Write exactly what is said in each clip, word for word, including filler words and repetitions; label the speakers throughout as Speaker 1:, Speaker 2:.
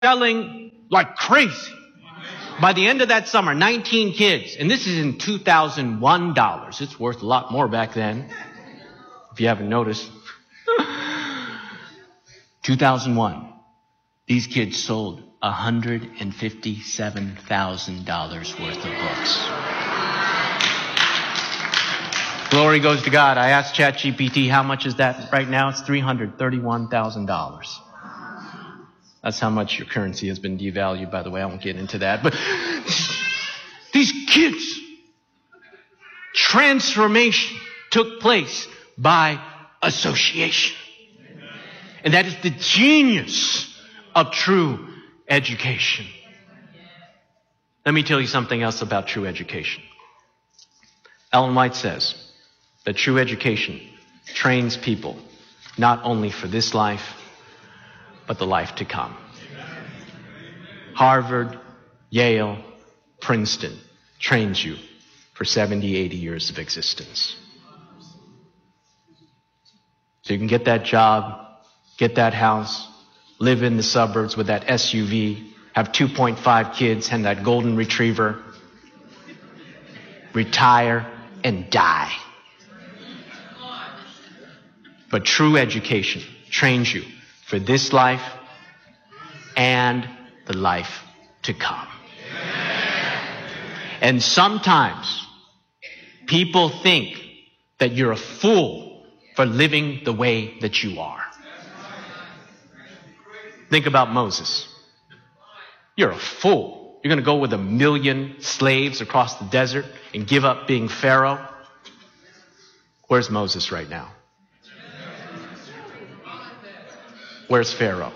Speaker 1: selling like crazy. By the end of that summer, nineteen kids, and this is in two thousand one dollars. It's worth a lot more back then, if you haven't noticed. two thousand one, these kids sold one hundred fifty-seven thousand dollars worth of books. Glory goes to God. I asked ChatGPT, how much is that right now? It's three hundred thirty-one thousand dollars. That's how much your currency has been devalued, by the way. I won't get into that. But these kids, transformation took place by association. And that is the genius of true education. Let me tell you something else about true education. Ellen White says that true education trains people not only for this life, but the life to come. Harvard, Yale, Princeton trains you for seventy, eighty years of existence. So you can get that job, get that house, live in the suburbs with that S U V, have two point five kids and that golden retriever, retire and die. But true education trains you for this life and the life to come. And sometimes people think that you're a fool for living the way that you are. Think about Moses. You're a fool. You're going to go with a million slaves across the desert and give up being Pharaoh? Where's Moses right now? Where's Pharaoh?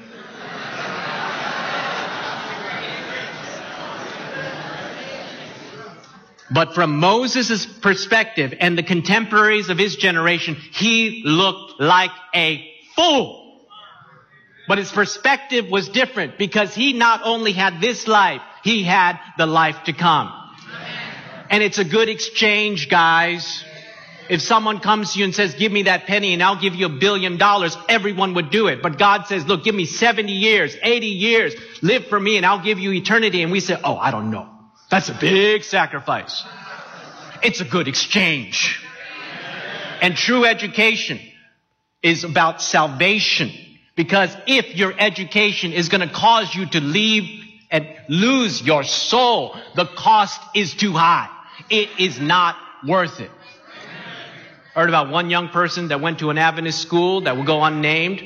Speaker 1: But from Moses' perspective and the contemporaries of his generation, he looked like a fool. But his perspective was different because he not only had this life, he had the life to come. And it's a good exchange, guys. If someone comes to you and says, give me that penny and I'll give you a billion dollars, everyone would do it. But God says, look, give me seventy years, eighty years, live for me and I'll give you eternity. And we say, oh, I don't know. That's a big sacrifice. It's a good exchange. And true education is about salvation. Because if your education is going to cause you to leave and lose your soul, the cost is too high. It is not worth it. Heard about one young person that went to an Adventist school that will go unnamed.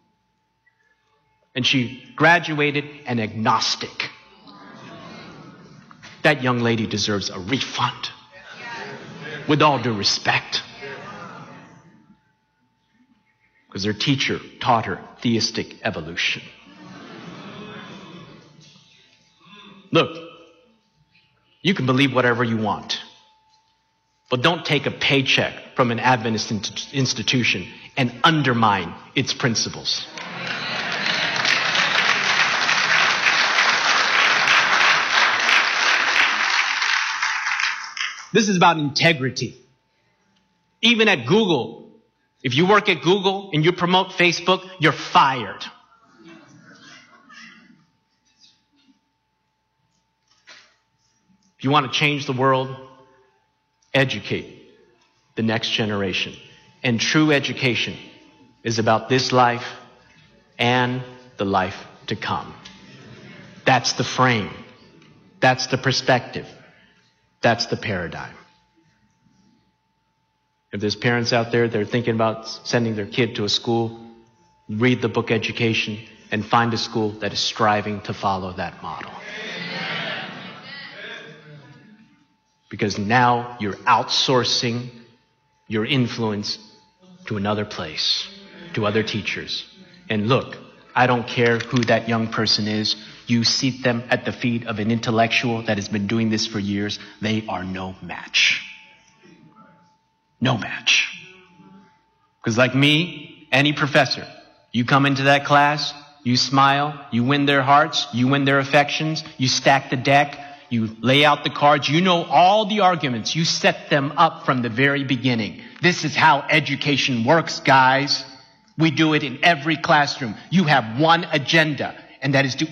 Speaker 1: And she graduated an agnostic. That young lady deserves a refund. With all due respect. Because her teacher taught her theistic evolution. Look, you can believe whatever you want. But don't take a paycheck from an Adventist institution and undermine its principles. This is about integrity. Even at Google, if you work at Google and you promote Facebook, you're fired. If you want to change the world, educate the next generation. And true education is about this life and the life to come. That's the frame. That's the perspective. That's the paradigm. If there's parents out there that are thinking about sending their kid to a school, read the book Education and find a school that is striving to follow that model. Because now you're outsourcing your influence to another place, to other teachers. And look, I don't care who that young person is. You seat them at the feet of an intellectual that has been doing this for years. They are no match. No match. Because like me, any professor, you come into that class, you smile, you win their hearts, you win their affections, you stack the deck, you lay out the cards, you know all the arguments, you set them up from the very beginning. This is how education works, guys. We do it in every classroom. You have one agenda,
Speaker 2: and that is to